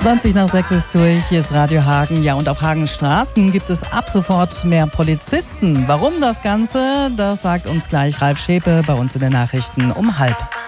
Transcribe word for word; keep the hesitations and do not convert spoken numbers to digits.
zwanzig nach sechs ist durch, hier ist Radio Hagen. Ja, und auf Hagens Straßen gibt es ab sofort mehr Polizisten. Warum das Ganze, das sagt uns gleich Ralf Schäpe bei uns in den Nachrichten um halb.